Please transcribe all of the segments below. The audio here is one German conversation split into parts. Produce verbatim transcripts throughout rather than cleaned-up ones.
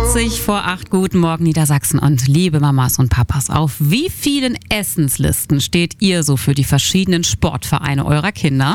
vierzig vor acht. Guten Morgen, Niedersachsen und liebe Mamas und Papas. Auf wie vielen Essenslisten steht ihr so für die verschiedenen Sportvereine eurer Kinder?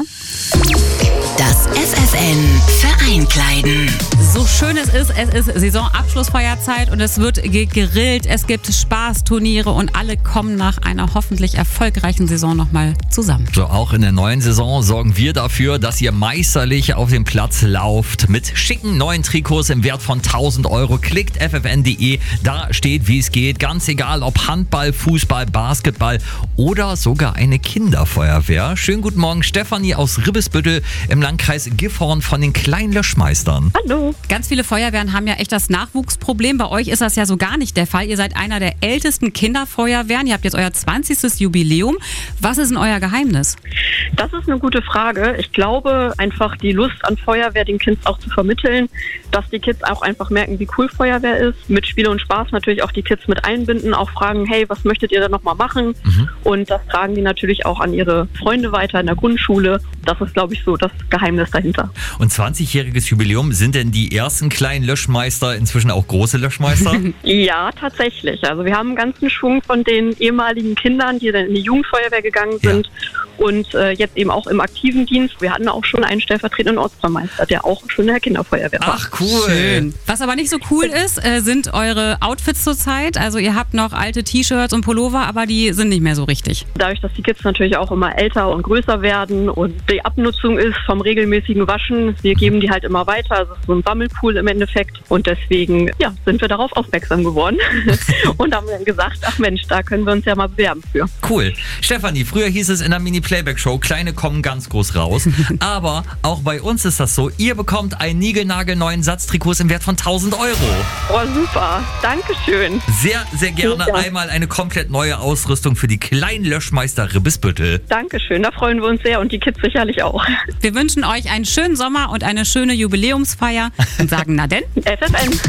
Das F F N Vereinkleiden. So schön es ist, es ist Saisonabschlussfeierzeit und es wird gegrillt, es gibt Spaßturniere und alle kommen nach einer hoffentlich erfolgreichen Saison nochmal zusammen. So, auch in der neuen Saison sorgen wir dafür, dass ihr meisterlich auf dem Platz lauft mit schicken neuen Trikots im Wert von tausend Euro. Klickt f f n punkt d e, da steht, wie es geht. Ganz egal, ob Handball, Fußball, Basketball oder sogar eine Kinderfeuerwehr. Schönen guten Morgen, Stefanie aus Ribbesbüttel im Landkreis Gifhorn von den kleinen Löschmeistern. Hallo. Ganz viele Feuerwehren haben ja echt das Nachwuchsproblem. Bei euch ist das ja so gar nicht der Fall. Ihr seid einer der ältesten Kinderfeuerwehren. Ihr habt jetzt euer zwanzigstes Jubiläum. Was ist denn euer Geheimnis? Das ist eine gute Frage. Ich glaube, einfach die Lust an Feuerwehr den Kids auch zu vermitteln, dass die Kids auch einfach merken, wie cool Feuerwehr ist. Mit Spiel und Spaß natürlich auch die Kids mit einbinden, auch fragen, hey, was möchtet ihr da nochmal machen? Mhm. Und das tragen die natürlich auch an ihre Freunde weiter in der Grundschule. Das ist, glaube ich, so das Geheimnis dahinter. Und zwanzigjähriges Jubiläum, sind denn die ersten kleinen Löschmeister inzwischen auch große Löschmeister? Ja, tatsächlich. Also wir haben einen ganzen Schwung von den ehemaligen Kindern, die dann in die Jugendfeuerwehr gegangen sind. Ja. Und äh, jetzt eben auch im aktiven Dienst. Wir hatten auch schon einen stellvertretenden Ortsvermeister, der auch schon in der Kinderfeuerwehr war. Ach, cool. Schön. Was aber nicht so cool ist, äh, sind eure Outfits zurzeit. Also ihr habt noch alte T-Shirts und Pullover, aber die sind nicht mehr so richtig. Dadurch, dass die Kids natürlich auch immer älter und größer werden und die Abnutzung ist vom regelmäßigen Waschen, wir geben die halt immer weiter. Also es ist so ein Sammelpool im Endeffekt. Und deswegen ja, sind wir darauf aufmerksam geworden und haben dann gesagt, ach Mensch, da können wir uns ja mal bewerben für. Cool. Stefanie, früher hieß es in der Mini-Playback-Show, Kleine kommen ganz groß raus. Aber auch bei uns ist das so, ihr bekommt einen niegelnagelneuen Satz Trikots im Wert von tausend Euro. Oh, super. Dankeschön. Sehr, sehr gerne ja. Einmal eine komplett neue Ausrüstung für die kleinen Löschmeister Ribbesbüttel. Dankeschön, da freuen wir uns sehr und die Kids sicherlich auch. Wir wünschen euch einen schönen Sommer und eine schöne Jubiläumsfeier und sagen, na denn? F F N.